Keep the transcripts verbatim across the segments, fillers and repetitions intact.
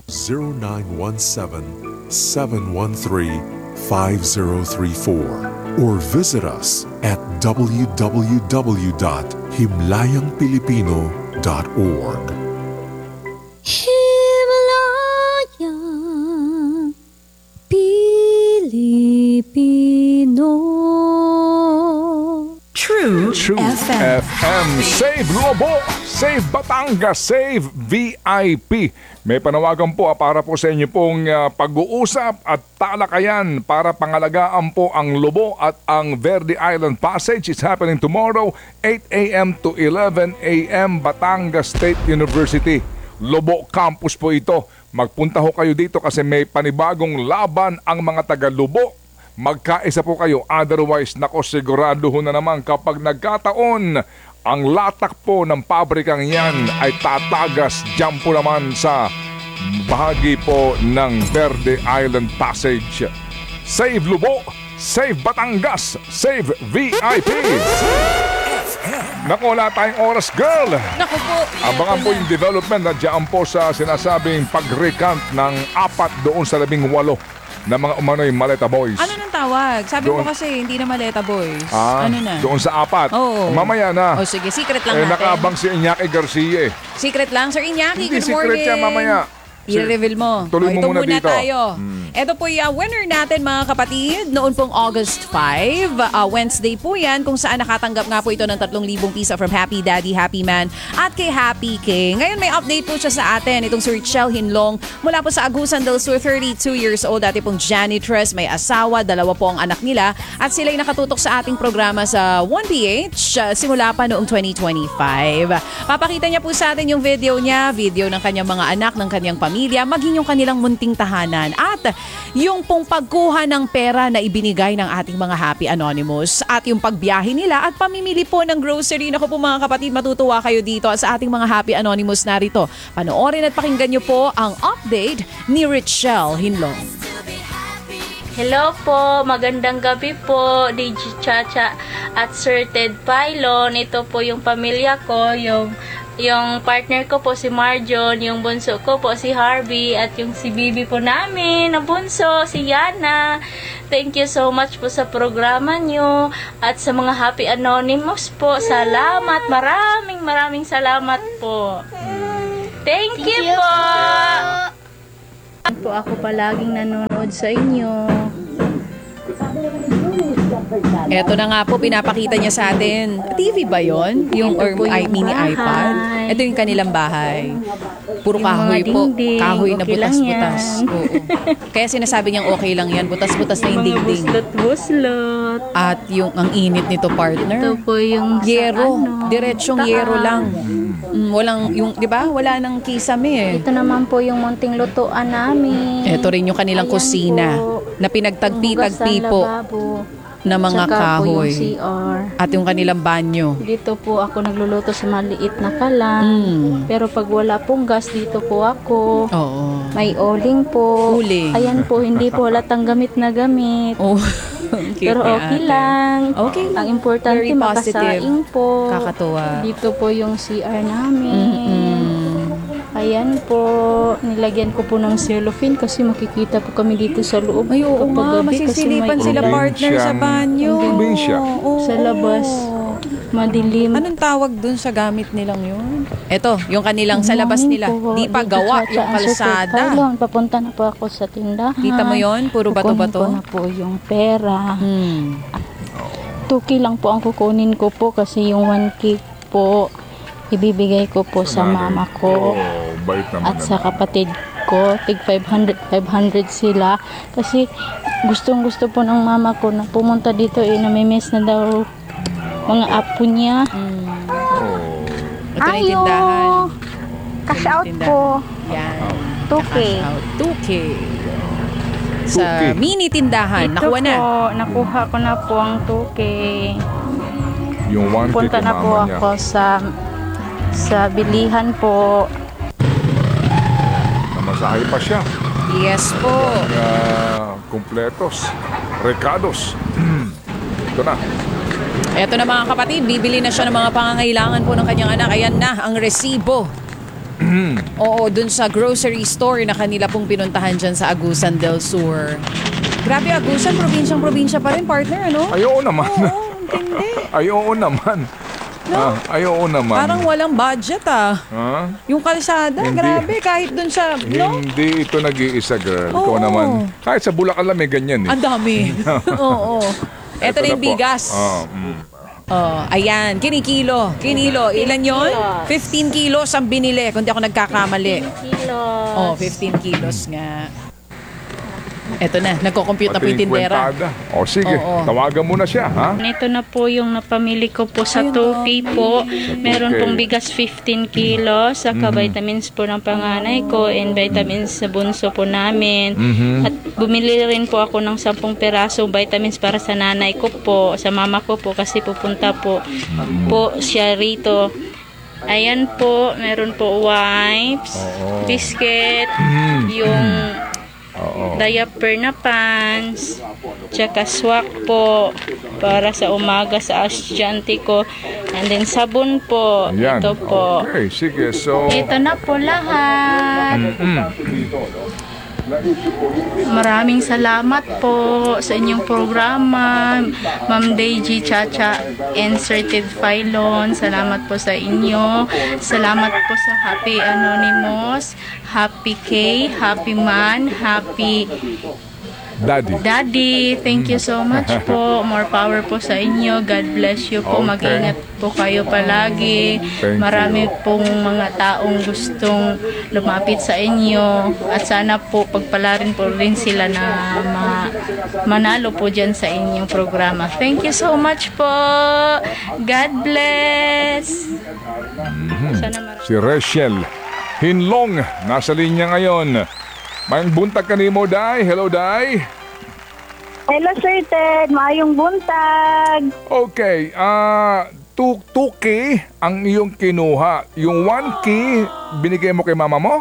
zero nine one seven, seven one three, five zero three four or visit us at w w w dot himlayang pilipino dot org. Himlayang Pilipino. True, True F M. F M. Save Lobo! Save Batangas! Save V I P! May panawagan po ah, para po sa inyo pong uh, pag-uusap at talakayan para pangalagaan po ang Lobo at ang Verde Island Passage. It's happening tomorrow, eight a m to eleven a m Batangas State University. Lobo Campus po ito. Magpunta ho kayo dito kasi may panibagong laban ang mga taga-Lobo. Magkaisa po kayo, otherwise nako sigurado ho na naman kapag nagkataon ang latak po ng pabrikang yan ay tatagas dyan po naman sa bahagi po ng Verde Island Passage. Save Lubo, save Batangas, save V I P. Naku, wala tayong oras, girl. Naku po. Abangan po yung development na dyan po sa sinasabing pag-recount ng apat doon sa labing walo na mga umano'y Maleta Boys. Ano nang tawag? Sabi Doon- mo kasi hindi na Maleta Boys. Ah, ano na? doon sa apat. Oo. Mamaya na. O sige, secret lang Eh, natin. nakaabang si Iñaki Garcia eh. Secret lang. Sir Iñaki, Hindi good secret morning. yan, mamaya. I-reveal mo. Tuloy O, mo ito muna dito. tayo. Hmm. Ito po yung uh, winner natin mga kapatid. Noon pong August five, uh, Wednesday po yan, kung saan nakatanggap nga po ito ng tatlong libong piso from Happy Daddy, Happy Man at kay Happy King. Ngayon may update po siya sa atin. Itong si Richelle Hinlong mula po sa Agusan del Sur, thirty-two years old. Dati pong janitress, may asawa, dalawa po ang anak nila. At sila'y nakatutok sa ating programa sa one P H uh, simula pa noong twenty twenty-five. Papakita niya po sa atin yung video niya, video ng kanyang mga anak, ng kanyang pamilya, maging yung kanilang munting tahanan at yung pong pagkuha ng pera na ibinigay ng ating mga Happy Anonymous at yung pagbiyahe nila at pamimili po ng grocery. Naku po mga kapatid, matutuwa kayo dito sa ating mga Happy Anonymous narito. Panoorin at pakinggan niyo po ang update ni Richelle Hinlong. Hello po, magandang gabi po, D J Chacha at Sir Ted Pylon. Ito po yung pamilya ko, yung yung partner ko po si Marjon, yung bunso ko po si Harvey, at yung si Bibi po namin, na bunso, si Yana. Thank you so much po sa programa nyo at sa mga Happy Anonymous po. Salamat, maraming maraming salamat po. Thank, Thank you, you po. po. Ako palaging nanonood sa inyo. Eto na nga po, pinapakita niya sa atin. T V ba yon? Yung, or Ito po yung I- mini bahay. iPad? Ito yung kanilang bahay. Puro Yung mga kahoy po. dingding, Kahoy na okay lang butas-butas. yan. Oo. Kaya sinasabi niyang okay lang yan. Butas-butas na yung Mga dingding. buslot-buslot. At yung ang init nito, partner. Ito po yung sa Yero. ano, Diretsyong taas. yero lang. Mm, walang, yung, di ba? Wala nang kisame eh. Ito naman po yung munting lutuan namin. Ito rin yung kanilang Ayan kusina po. na pinagtagpi-tagpi po na mga Tsaka po yung kahoy. C R. At yung kanilang banyo. Dito po ako nagluluto sa maliit na kalan. Mm. Pero pag wala pong gas, dito po ako. Oo. May uling po. Uling. Ayan po, hindi po halatang gamit na gamit. Oh, cute Pero ni okay ate. lang. Okay lang. Ang importante, Very positive. makasaing po. Kakatuwa. Dito po yung C R namin. Mm-mm. Ayan po, nilagyan ko po ng cellophane kasi makikita po kami dito sa loob. Ay, oo kapag nga, gabi kasi masisilipan may sila ulan. partner sa banyo. Probinsya. Oo. Sa labas. Madilim. Anong tawag dun sa gamit nilang yun? Eto, yung kanilang sa labas Morning nila. po, Di pa dito gawa sa yung Tsaan Super kalsada. Pylon. Papunta na po ako sa tindahan. Kita mo yun? Puro bato-bato? Kukunin ko na po yung pera. Hmm. two K lang po ang kukunin ko po kasi yung one K po ibibigay ko po sa mama ko Oh, bait naman at sa naman. kapatid ko. Tig five hundred, five hundred sila kasi gustong gusto po ng mama ko na pumunta dito eh, namimiss na daw mga apo niya. Oh. Ito na yung tindahan. Cash Ito na yung out tindahan. po. Yan. two K. Cash out. two K. Sa two K. mini tindahan. Ito Nakuha na. po, nakuha ko na po ang two K. Yung one Punta kay na po mama niya. ako sa sa bilihan po. Namasahe pa siya. Yes po. Uh, kumpletos. Recados. Ito na. Eto na mga kapatid, bibili na siya ng mga pangangailangan po ng kanyang anak. Ayan na, ang resibo Oo, dun sa grocery store na kanila pong pinuntahan dyan sa Agusan del Sur. Grabe, Agusan, probinsyang-probinsya pa rin, partner, ano? Ay, oo naman. Oo, hindi. Ay, oo naman. Ah, ay, oo naman. Parang walang budget, ah. Ha? Yung kalsada, Hindi. grabe, kahit dun sa, no? Hindi ito nag-iisa, girl. Ikaw Oo. naman. Kahit sa Bulacan lang may ganyan eh. Ang dami. Oo. Eto na yung po. bigas. Ah, mm. Oh, ayan, kinikilo. Kinilo. Ilan yon? fifteen kilos ang binili, kung di ako nagkakamali. Kilos. Oh, fifteen kilos nga. Eto na, nagko-compute na po yung Pati tindera. kwentada. O sige, Oo. tawagan mo na siya, ha? Ito na po yung napamili ko po sa Ayun, Tupi po. Meron Tupi. pong bigas fifteen kilos, saka vitamins po ng panganay ko and vitamins sa bunso po namin. At bumili rin po ako ng sampung peraso vitamins para sa nanay ko po, sa mama ko po kasi pupunta po po siya rito. Ayan po, meron po wipes, Oo. biscuit, yung diaper na pants, tsaka swak po para sa umaga sa estudyante ko, and then sabon po. Ayan. Ito po. Okay, sige. So, Ito na po lahat. mm, Maraming salamat po sa inyong programa, Ma'am Deji, Chacha, and Sir Ted Filon. Salamat po sa inyo. Salamat po sa Happy Anonymous, Happy K, Happy Man, Happy Daddy. Daddy. Thank you so much po. More power po sa inyo. God bless you po. Okay. Mag-ingat po kayo palagi. Thank Marami you. pong mga taong gustong lumapit sa inyo. At sana po pagpalarin po rin sila na ma- manalo po dyan sa inyong programa. Thank you so much po. God bless. Sana mar- Si Rachel Hinlong, nasa linya ngayon. May buntag ka ni mo, Day. Hello, Day. Hello, Sir Ted. Maayong buntag. Okay, ah, two, two K ang iyong kinuha. Yung one K, binigay mo kay mama mo?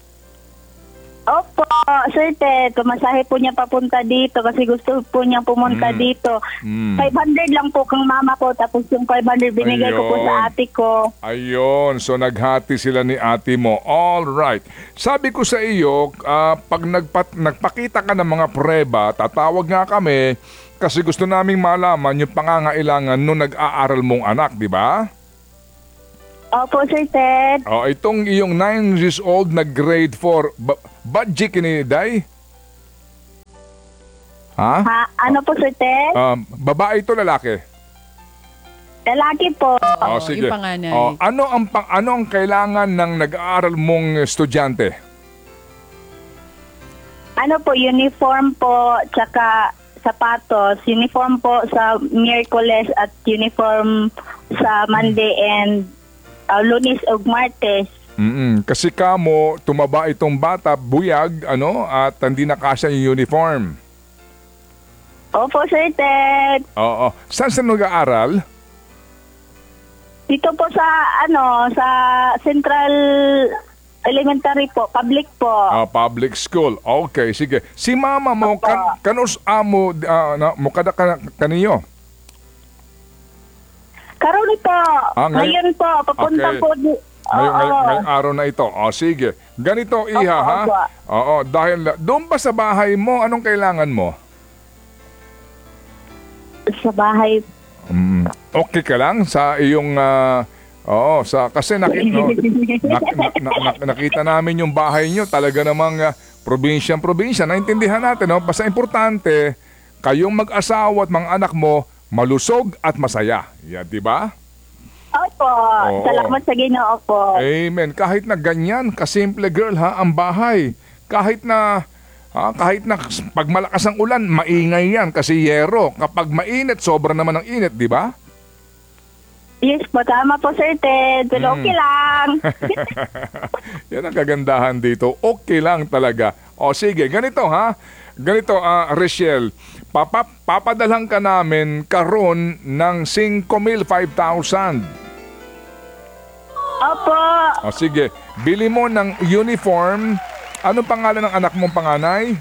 Opo, Sir Ted. Kumasahe po niya papunta dito kasi gusto po niya pumunta dito. Mm. five hundred lang po kang mama ko tapos yung five hundred binigay ko po Ayun. sa ate ko. Ayun, so naghati sila ni ate mo. All right. Sabi ko sa iyo, ah, pag nagpat, nagpakita ka ng mga preba, tatawag nga kami kasi gusto naming malaman yung pangangailangan nung nag-aaral mong anak, di ba? Opo, Sir Ted. Oh, itong iyong nine years old na grade four, ba- budget kini Day? Ha? Ha? Ano po, Sir Ted? Um, babae ito, lalaki? Lalaki po. Oh, Oo, sige. yung panganay. Oh, ano ang pang ano ang kailangan ng nag-aaral mong estudyante? Ano po, uniform po, tsaka sapatos. Uniform po sa Miyerkules at uniform sa Monday and uh, Lunes ug Martes. Mm. Kasi kamo tumaba itong bata, buyag, ano, at hindi na kasya yung uniform. Opo, Sir Ted. Oo. Saan sa nag-aaral? Dito po sa ano sa Central Elementary po, public po. Ah, public school. Okay, sige. Si mama mo, kan, kanus amo, ah, na, mo kada ka, kaniyo? Karoni po. Ah, ngayon- ngayon po, papunta Okay. po. Di, Ngayong, Oo. ngayong, ngayong araw na ito. O, sige. Ganito, Iha, Opo, ha? opo. Oo, dahil doon ba sa bahay mo, anong kailangan mo? Sa bahay. Mm, okay ka lang sa iyong... ah, oo, sa, kasi nakita, no, nak, nak, nak, nak- nakita namin yung bahay nyo. Talaga namang uh, probinsyang-probinsya. Naintindihan natin, no? Basta importante, kayong mag-asawa at mga anak mo, malusog at masaya. Yan, di ba? Opo. Oo. Salamat sa Ginoo po. Amen. Kahit na ganyan, kasimple girl ha, ang bahay. Kahit na, ha, kahit na pag malakas ang ulan, maingay yan kasi yero. Kapag mainit, sobra naman ang init, di ba? Yes po, tama po, Sir Ted. Pero Mm. okay lang. Yan ang kagandahan dito. Okay lang talaga. O sige, ganito ha. Ganito, ah, Rachel. Papa, papadalhan ka namin karon ng five mil five thousand. Opo. O sige, bili mo ng uniform. Anong pangalan ng anak mong panganay?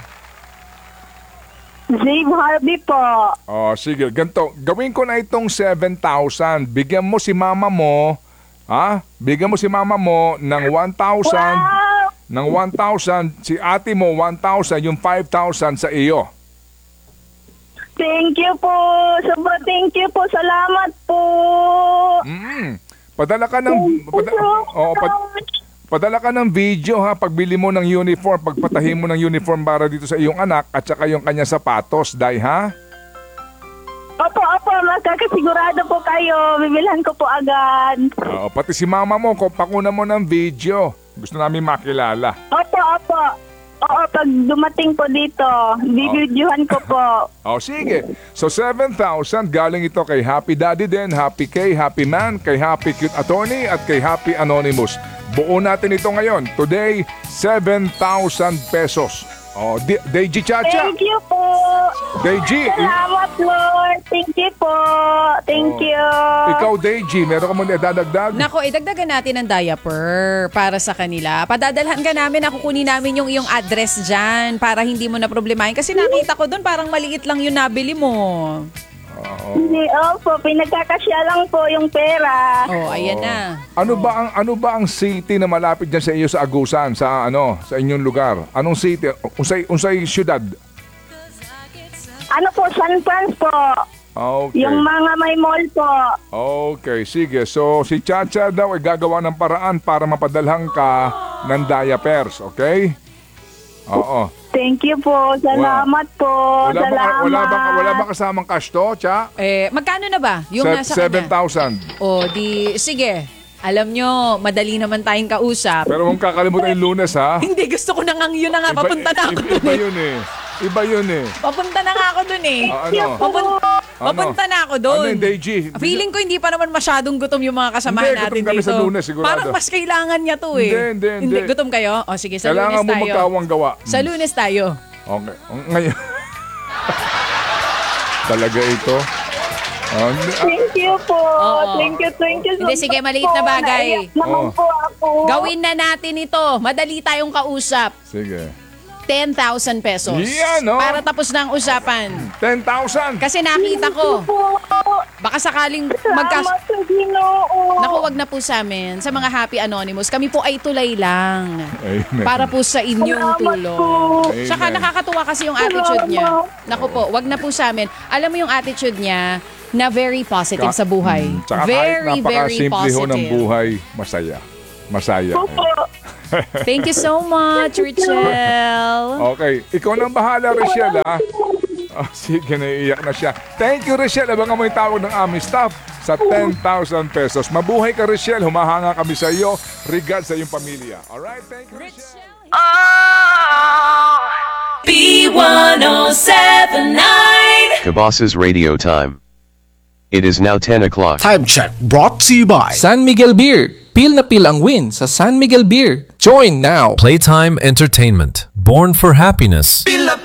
Zave Harvey po. Oh, sige, ganito. Gawin ko na itong seven thousand. Bigyan mo si mama mo Ha? Bigyan mo si mama mo ng one thousand, Wow! ng one thousand, si ate mo one thousand, yung five thousand sa iyo. Thank you po. Sobrang thank you po. Salamat po. Mm. Padala ka ng pada, oh, pad, padala ka ng video ha pagbili mo ng uniform, pagpatahin mo ng uniform para dito sa iyong anak at saka yung kanya sapatos, Day, ha? Opo, opo. Magkakasigurado po kayo. Bibilhan ko po agad. Oo, pati si mama mo, kung pakuna mo ng video. Gusto namin makilala. Opo, opo. Oo, pag dumating po dito, bibidyohan ko po. Oh, sige. So seven thousand galing ito kay Happy Daddy din, Happy K, Happy Man, kay Happy Cute Attorney at kay Happy Anonymous. Buo natin ito ngayon. Today, seven thousand pesos. Oh, D- Deji Chacha. Thank you po. Deji. Salamat, Lord. Thank you po. Thank Oh. you. Ikaw, Deji, meron ka muna dadagdag? Nako, idagdagan natin ng diaper para sa kanila. Padadalhan ka namin, ako kunin namin yung iyong address dyan para hindi mo na problemahin. Kasi nakita ko doon, parang maliit lang yung nabili mo. Hindi, opo. Pinagkakasya lang po yung pera. Oh, ayan na. Ano ba ang ano ba ang city na malapit diyan sa iyo sa Agusan, sa ano, sa inyong lugar? Anong city? Unsay unsay syudad? Ano po, San Franz po. Okay. Yung mga may mall po. Okay, sige. So si Chacha daw ay gagawa ng paraan para mapadalhan ka ng diapers, okay? Oo. Thank you po. Salamat po. Wala ba Salamat. wala ba wala ba kasamang cash to, Cha? Eh, magkano na ba yung Se- nasa seven kanya? thousand. O, di, sige. Alam nyo, madali naman tayong kausap. Pero huwag kakalimutan yung Lunes, ha? Hindi, gusto ko na nga yun na nga. Papunta na ako iba, dun iba eh. yun eh. Iba yun eh. Papunta na nga ako dun eh. Ah, Thank you ano? po. Papunta, papunta na ako dun. Ano yung Deji? Feeling ko hindi pa naman masyadong gutom yung mga kasamahan Hindi, natin gutom kami dito. sa Lunes, sigurado. Parang mas kailangan niya to eh. Hindi, hindi, hindi. Gutom kayo? O sige, sa Kailangan Lunes mo tayo. magkawang gawa. Sa Lunes tayo. Okay. Ngayon. Talaga ito. Oh, hindi- ah, Thank you po. Oo. Thank you, thank you so Hindi, sige, much maliit po. na bagay. Naiyak naman Oo. po ako. Gawin na natin ito. Madali tayong kausap. sige. ten thousand pesos. Yan, oh. Para tapos na ang usapan. ten thousand. Kasi nakita ko, Po. baka sakaling magkas... Salamat sa Ginoo. Naku, wag na po sa amin. Sa mga Happy Anonymous, kami po ay tulay lang. Amen. Para po sa inyong Salamat tulong. po. Amen. Tsaka nakakatuwa kasi yung attitude niya. Naku po, wag na po sa amin. Alam mo yung attitude niya na very positive sa buhay. Mm, Tsaka Very, kahit very napakasimple ho ng positive. buhay, masaya. Masaya. Opo. Thank you so much, Richelle. Okay. Ikaw nang bahala, Rachel, ha? Oh, sige, naiiyak na siya. Thank you, Rachel. Abangan mo yung tawag ng aming staff sa ten thousand pesos. Mabuhay ka, Rachel. Humahanga kami sa iyo. Regards sa iyong pamilya. Alright? Thank you, Rachel. B one oh seven nine. Kabas's Radio Time. It is now ten o'clock. Time check brought to you by San Miguel Beer. Pil na pil ang win sa San Miguel Beer. Join now. Playtime Entertainment. Born for happiness.